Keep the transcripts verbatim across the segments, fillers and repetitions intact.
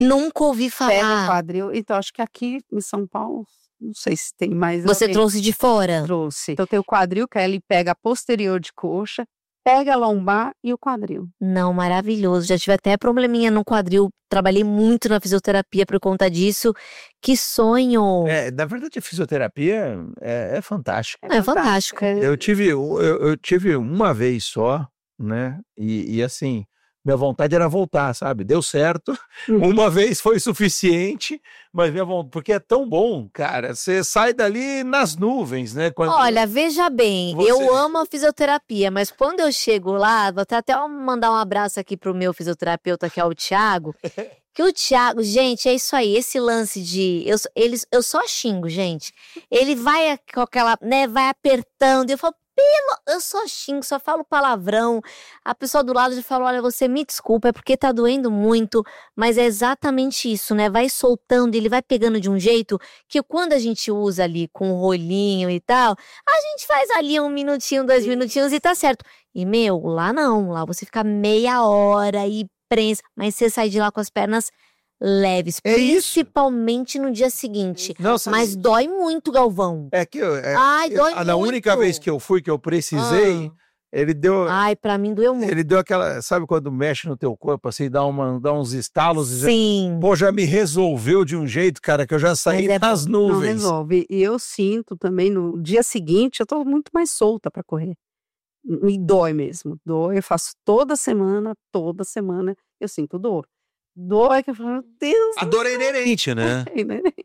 Nunca ouvi Pega o falar. quadril. Então, acho que aqui em São Paulo, não sei se tem mais. Você alguém. trouxe de fora? Trouxe. Então tem o quadril, que aí ele pega a posterior de coxa, pega a lombar e o quadril. Não, maravilhoso. Já tive até probleminha no quadril. Trabalhei muito na fisioterapia por conta disso. Que sonho! É, na verdade, a fisioterapia é, é fantástica. É fantástico. É, Eu tive, eu, eu tive uma vez só, né? E, e assim, minha vontade era voltar, sabe? Deu certo. Uma vez foi suficiente, mas minha vontade, porque é tão bom, cara. Você sai dali nas nuvens, né? Quando... Olha, veja bem, Você- eu amo a fisioterapia, mas quando eu chego lá, vou até, até mandar um abraço aqui pro meu fisioterapeuta, que é o Thiago. Que o Thiago, gente, é isso aí, esse lance de. Eu, eles, eu só xingo, gente. Ele vai com aquela, né, vai apertando, e eu falo, pelo. Eu só xingo, só falo palavrão. A pessoa do lado já fala: olha, você me desculpa, é porque tá doendo muito, mas é exatamente isso, né? Vai soltando, ele vai pegando de um jeito que quando a gente usa ali com o rolinho e tal, a gente faz ali um minutinho, dois minutinhos e tá certo. E, meu, lá não, lá você fica meia hora e prensa, mas você sai de lá com as pernas leves, É isso. principalmente no dia seguinte. Não, cê- Mas dói muito, Galvão. É que eu, é, Ai, eu- dói a- na muito. única vez que eu fui, que eu precisei, ele deu. Ai, pra mim doeu muito. Ele deu aquela, sabe quando mexe no teu corpo, assim, dá, uma, dá uns estalos e já, Sim. pô, já me resolveu de um jeito, cara, que eu já saí Mas é nas não nuvens. resolve. E eu sinto também no dia seguinte, eu tô muito mais solta para correr. E dói mesmo, dói. Eu faço toda semana, toda semana, eu sinto dor. Dói que eu falo, meu Deus. A dor é inerente, né? É inerente.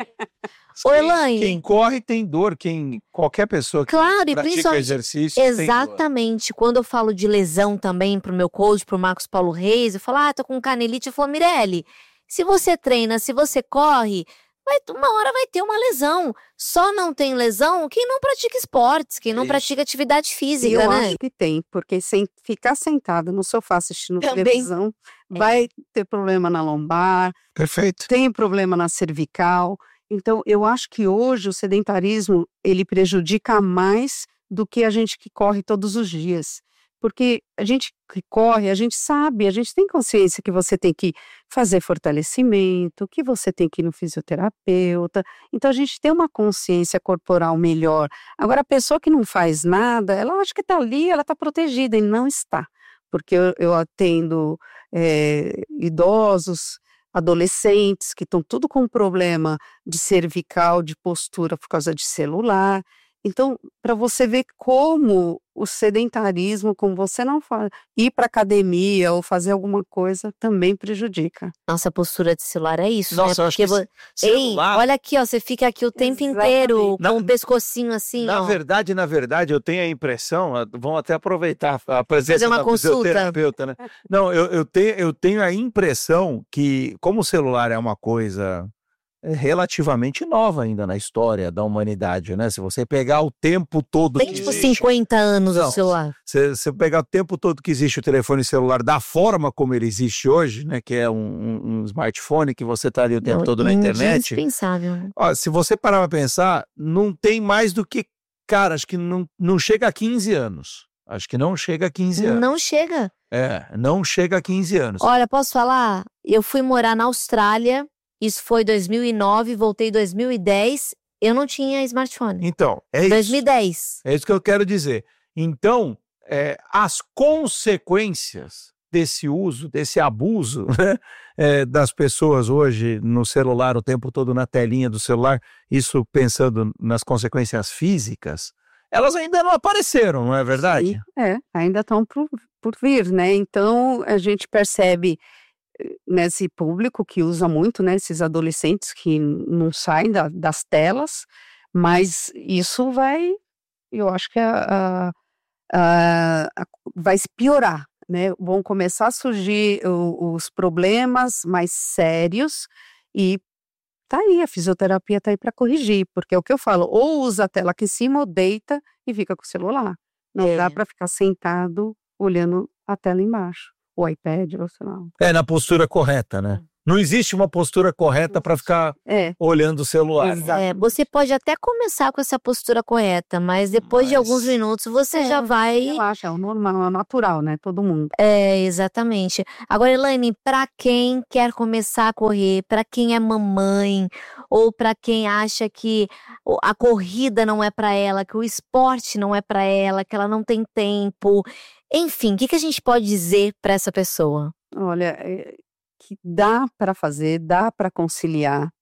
Ô, Quem- Elaine. Quem corre tem dor, quem, qualquer pessoa que Claro, e pratica principalmente. exercício tem dor. Exatamente. Quando eu falo de lesão também pro meu coach, pro Marcos Paulo Reis, eu falo, ah, tô com canelite. Eu falo, Mirelle, se você treina, se você corre, vai, uma hora vai ter uma lesão. Só não tem lesão quem não pratica esportes, quem não Isso. pratica atividade E física, eu né? acho que tem, porque sem ficar sentada no sofá assistindo Também. televisão, vai ter problema na lombar, Perfeito. tem problema na cervical. Então, eu acho que hoje o sedentarismo, ele prejudica mais do que a gente que corre todos os dias. Porque a gente que corre, a gente sabe, a gente tem consciência que você tem que fazer fortalecimento, que você tem que ir no fisioterapeuta. Então, a gente tem uma consciência corporal melhor. Agora, a pessoa que não faz nada, ela acha que está ali, ela está protegida, e não está. Porque eu, eu atendo é, idosos, adolescentes, que estão tudo com problema de cervical, de postura por causa de celular. Então, para você ver como o sedentarismo, como você não faz, ir para academia ou fazer alguma coisa também prejudica. Nossa, a postura de celular é isso, Nossa, né? eu acho que vo- esse Ei, celular- olha aqui, ó, você fica aqui o tempo Exatamente. inteiro Na- com o pescocinho assim, Na ó. verdade, na verdade, eu tenho a impressão, ah, vão até aproveitar a presença Fazer uma da consulta. fisioterapeuta, né? Não, eu, eu, tenho, eu tenho a impressão que, como o celular é uma coisa é, relativamente nova ainda na história da humanidade, né? Se você pegar o tempo todo Tem que tipo existe, cinquenta anos Não. o celular. se você pegar o tempo todo que existe o telefone celular da forma como ele existe hoje, né? Que é um, um- um smartphone que você está ali o tempo Não, todo na internet. indispensável. Ó, se você parar pra pensar, não tem mais do que, cara, acho que não, não chega a quinze anos. Acho que não chega a quinze anos. Não chega. É, não chega a quinze anos. Olha, posso falar? Eu fui morar na Austrália, isso foi dois mil e nove, voltei em dois mil e dez, eu não tinha smartphone. Então, é isso. dois mil e dez. É isso que eu quero dizer. Então, é, as consequências desse uso, desse abuso, né, é, das pessoas hoje no celular, o tempo todo na telinha do celular, isso pensando nas consequências físicas, elas ainda não apareceram, não é verdade? Sim, é, ainda estão por, por vir, né? Então, a gente percebe eh, nesse público que usa muito, né? Esses adolescentes que não saem da- das telas, mas isso vai, eu acho que a- a- a- a- vai se piorar, né? Vão começar a surgir o- os problemas mais sérios e tá aí, a fisioterapia tá aí para corrigir, porque é o que eu falo, ou usa a tela aqui em cima ou deita e fica com o celular. Não É. dá para ficar sentado olhando a tela embaixo, o iPad ou sei lá. É, na postura correta, né? Não existe uma postura correta para ficar É. olhando o celular. Exato. É, você pode até começar com essa postura correta, mas depois de Mas- alguns minutos você É, já vai. Relaxa, é o normal, é o natural, né? Todo mundo. É, exatamente. Agora, Elaine, para quem quer começar a correr, para quem é mamãe, ou para quem acha que o- a corrida não é para ela, que o esporte não é para ela, que ela não tem tempo, enfim, o que, que a gente pode dizer para essa pessoa? Olha, é, que dá para fazer, dá para conciliar.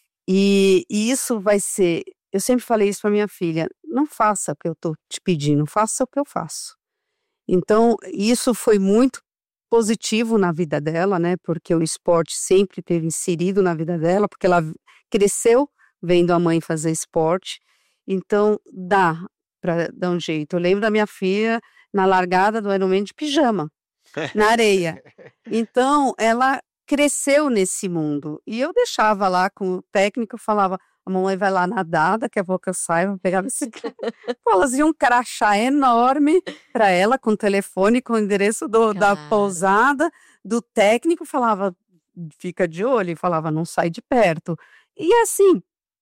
E, e isso vai ser. Eu sempre falei isso para minha filha: não faça o que eu estou te pedindo, faça o que eu faço. Então, isso foi muito positivo na vida dela, né? Porque o esporte sempre teve inserido na vida dela, porque ela cresceu vendo a mãe fazer esporte. Então, dá para dar um jeito. Eu lembro da minha filha na largada do Ironman de pijama, na areia. Então, ela cresceu nesse mundo. E eu deixava lá com o técnico, eu falava: a mamãe vai lá nadar, daqui a pouco eu saio, vou pegar a bicicleta. Elas iam um crachá enorme para ela, com o telefone, com o endereço do, da Cara. pousada, do técnico, falava: fica de olho, e falava: não sai de perto. E assim,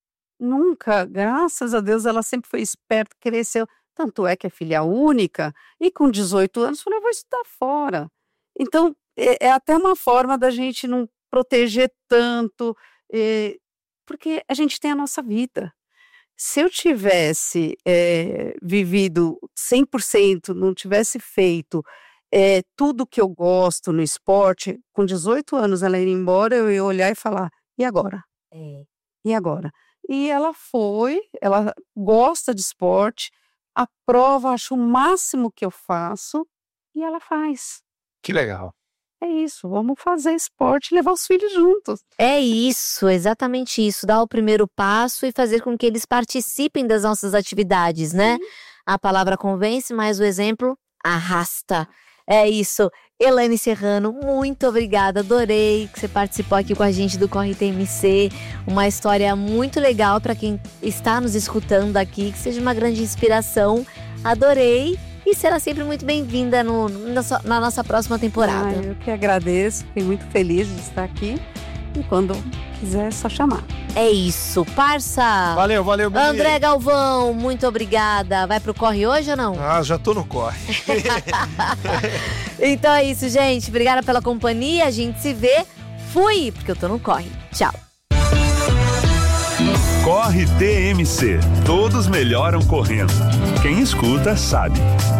nunca, graças a Deus, ela sempre foi esperta, cresceu. Tanto é que é filha única, e com dezoito anos, falou: eu vou estudar fora. Então, é, é até uma forma da gente não proteger tanto, é, porque a gente tem a nossa vida. Se eu tivesse é, vivido cem por cento, não tivesse feito é, tudo que eu gosto no esporte, com dezoito anos ela ir embora, eu ia olhar e falar: e agora? É. E agora? E ela foi, ela gosta de esporte, a prova, acho o máximo que eu faço, e ela faz. Que legal. É isso, vamos fazer esporte e levar os filhos juntos. É isso, exatamente isso. Dar o primeiro passo e fazer com que eles participem das nossas atividades, né? A palavra convence, mas o exemplo arrasta. É isso. Elaine Serrano, muito obrigada. Adorei que você participou aqui com a gente do Corre T M C. Uma história muito legal para quem está nos escutando aqui, que seja uma grande inspiração. Adorei. E será sempre muito bem-vinda no, na, so- na nossa próxima temporada. Ah, eu que agradeço, fiquei muito feliz de estar aqui. E quando quiser, é só chamar. É isso, parça! Valeu, valeu, Bini. André Galvão, muito obrigada. Vai pro Corre hoje ou não? Ah, já tô no corre. Então é isso, gente. Obrigada pela companhia. A gente se vê. Fui, porque eu tô no Corre. Tchau. Corre T M C. Todos melhoram correndo. Quem escuta sabe.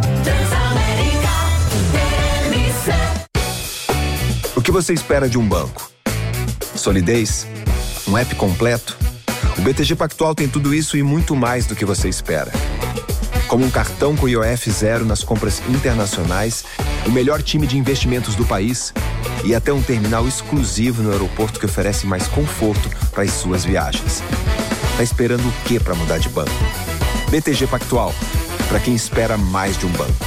O que você espera de um banco? Solidez? Um app completo? O B T G Pactual tem tudo isso e muito mais do que você espera. Como um cartão com I O F zero nas compras internacionais, o melhor time de investimentos do país e até um terminal exclusivo no aeroporto que oferece mais conforto para as suas viagens. Tá esperando o quê para mudar de banco? B T G Pactual, para quem espera mais de um banco.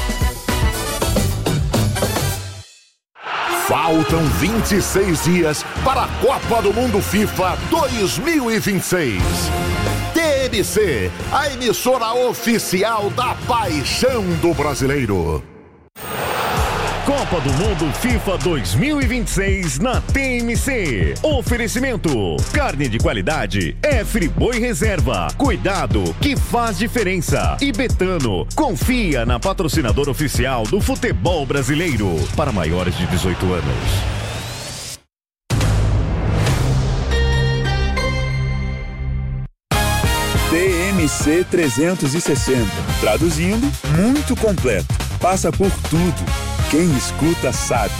Faltam vinte e seis dias para a Copa do Mundo FIFA dois mil e vinte e seis. T M C, a emissora oficial da paixão do brasileiro. Copa do Mundo FIFA dois mil e vinte e seis na T M C. Oferecimento: carne de qualidade é Friboi Reserva. Cuidado que faz diferença. E Betano, confia na patrocinadora oficial do futebol brasileiro. Para maiores de dezoito anos. T M C trezentos e sessenta. Traduzindo, muito completo. Passa por tudo. Quem escuta sabe.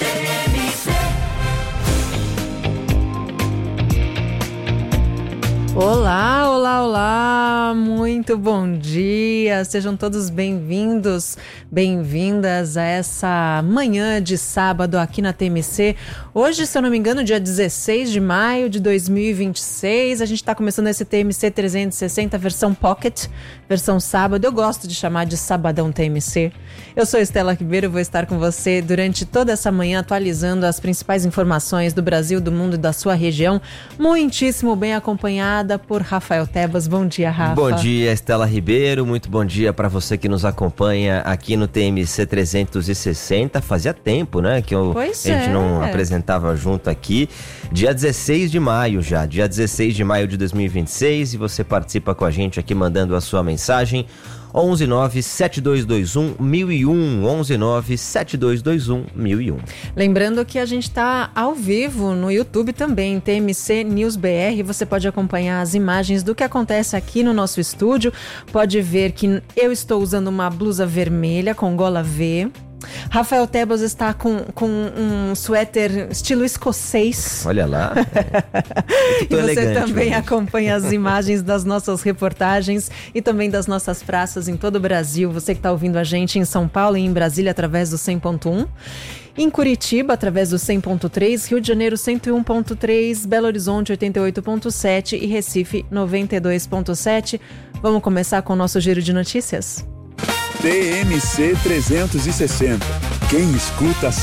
Olá, olá, olá, muito bom dia, sejam todos bem-vindos, bem-vindas a essa manhã de sábado aqui na T M C. Hoje, se eu não me engano, dia dezesseis de maio de dois mil e vinte e seis, a gente está começando esse T M C trezentos e sessenta, versão Pocket, versão sábado. Eu gosto de chamar de Sabadão T M C. Eu sou Estela Ribeiro e vou estar com você durante toda essa manhã atualizando as principais informações do Brasil, do mundo e da sua região, muitíssimo bem acompanhada por Rafael Tebas. Bom dia, Rafa. Rafa. bom dia, Estela Ribeiro. Muito bom dia para você que nos acompanha aqui no T M C trezentos e sessenta. Fazia tempo, né, que eu, a gente é. não apresentava junto aqui. Dia dezesseis de maio já, dia dezesseis de maio de dois mil e vinte e seis. E você participa com a gente aqui mandando a sua mensagem. onze nove sete dois dois um mil e um, onze nove sete dois dois um mil e um. Lembrando que a gente está ao vivo no YouTube também, T M C News B R. Você pode acompanhar as imagens do que acontece aqui no nosso estúdio. Pode ver que eu estou usando uma blusa vermelha com gola V. Rafael Tebas está com, com um suéter estilo escocês. Olha lá. É. E você elegante, também mesmo. acompanha as imagens das nossas reportagens e também das nossas praças em todo o Brasil. Você que está ouvindo a gente em São Paulo e em Brasília através do cem ponto um. Em Curitiba, através do cem ponto três, Rio de Janeiro cento e um ponto três, Belo Horizonte oitenta e oito ponto sete e Recife noventa e dois ponto sete. Vamos começar com o nosso giro de notícias? T M C trezentos e sessenta. Quem escuta